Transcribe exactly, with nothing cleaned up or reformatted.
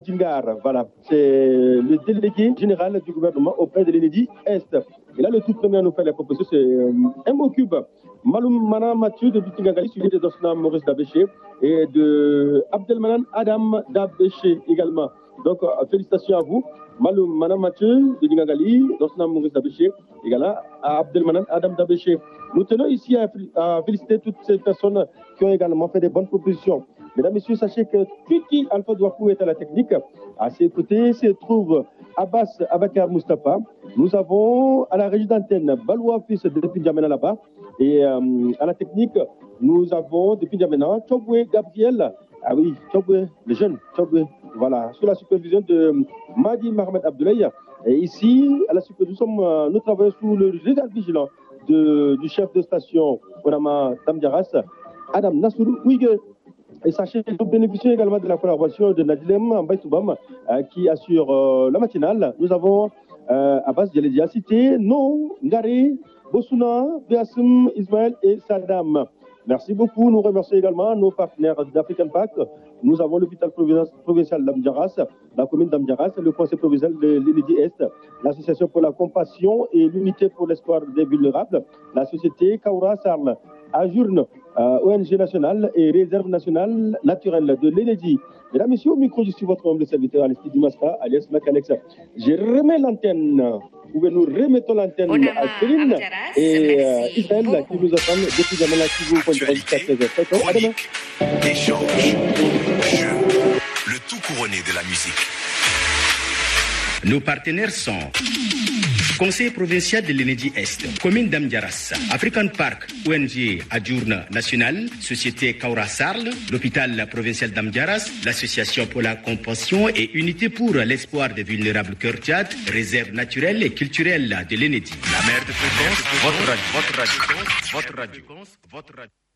Djingar, voilà. C'est le délégué général du gouvernement auprès de l'E N E D I-Est. Et là, le tout premier à nous faire les propositions, c'est euh, M O Cube. Maloum Manan Mathieu de Bitingagali, suivi de Dosna Maurice Dabéché et de Abdelmanan Adam Dabéché également. Donc, euh, félicitations à vous. Maloum Manan Mathieu de Bitingagali, Dosna Maurice Dabéché, également à Abdelmanan Adam Dabéché. Nous tenons ici à, à féliciter toutes ces personnes qui ont également fait des bonnes propositions. Mesdames, Messieurs, sachez que Tuki Alpha Douakou est à la technique. À ses côtés se trouve Abbas Abakar Mustafa. Nous avons à la régie d'antenne Baloua Fils depuis Djamena là-bas. Et euh, à la technique, nous avons depuis Djamena Tchobwe Gabriel. Ah oui, Tchobwe, le jeune Tchobwe. Voilà, sous la supervision de Madi Mohamed Abdoulaye. Et ici, à la supervision, nous, sommes, nous travaillons sous le regard vigilant de, du chef de station Orama Damdiaras, Adam Nassourou Ouigue. Et sachez que nous bénéficions également de la collaboration de Nadilem Mbaïtoubam euh, qui assure euh, la matinale. Nous avons euh, à base de l'Édia cité, No, Ngari, Bossouna, Beassim, Ismaël et Saddam. Merci beaucoup. Nous remercions également nos partenaires d'African Pact. Nous avons l'hôpital provincial d'Amdiaras, la commune d'Amdiaras, le conseil provincial de l'E N E D I-Est, l'association pour la compassion et l'unité pour l'espoir des vulnérables, la société Kaura Sarl, Ajourne, euh, O N G nationale et réserve nationale naturelle de l'E N E D I. Mesdames, Messieurs, au micro, je suis votre humble serviteur Alexis Dimaspa, alias Macalex. Je remets l'antenne, ou nous remettons l'antenne à Céline et euh, Israël qui nous attendent depuis Djamena qui vous conduira jusqu'à seize heures. À demain. Échange, jeu, le tout couronné de la musique. Nos partenaires sont Conseil provincial de l'E N E D I-Est, commune d'Amdiaras, African Park, O N G Adjourne National, Société Kaura Sarl, l'hôpital provincial d'Amdiaras, l'Association pour la compassion et unité pour l'espoir des vulnérables Cœur Tchad, réserve naturelle et culturelle de l'E N E D I. La mère de fréquence, votre radio, votre radio, votre radio, votre radio.